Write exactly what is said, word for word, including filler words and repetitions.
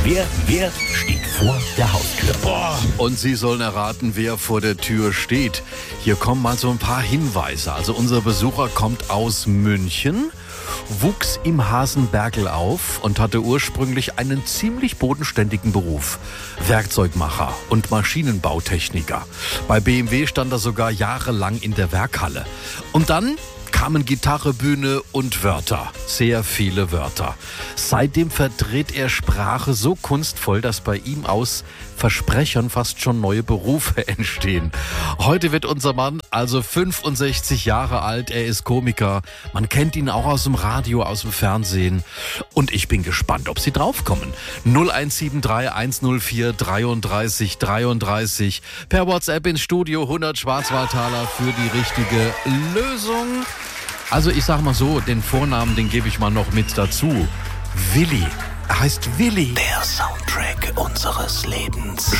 Wer, wer steht vor der Haustür? Boah. Und Sie sollen erraten, wer vor der Tür steht. Hier kommen mal so ein paar Hinweise. Also unser Besucher kommt aus München, wuchs im Hasenbergl auf und hatte ursprünglich einen ziemlich bodenständigen Beruf. Werkzeugmacher und Maschinenbautechniker. Bei B M W stand er sogar jahrelang in der Werkhalle. Und dann kamen Gitarre, Bühne und Wörter. Sehr viele Wörter. Seitdem verdreht er Sprache so kunstvoll, dass bei ihm aus Versprechern fast schon neue Berufe entstehen. Heute wird unser Mann also fünfundsechzig Jahre alt. Er ist Komiker. Man kennt ihn auch aus dem Radio, aus dem Fernsehen. Und ich bin gespannt, ob Sie draufkommen. null eins sieben drei eins null vier dreiunddreißig dreiunddreißig. Per WhatsApp ins Studio hundert Schwarzwaldtaler für die richtige Lösung. Also ich sag mal so, den Vornamen, den gebe ich mal noch mit dazu. Willi. Er heißt Willi. Der Soundtrack unseres Lebens.